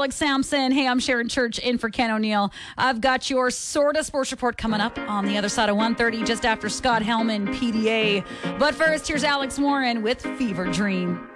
Alex Sampson. Hey, I'm Sharon Church in for Ken O'Neill. I've got your Sorta Sports Report coming up on the other side of 1:30, just after Scott Hellman, PDA. But first, here's Alex Warren with Fever Dream.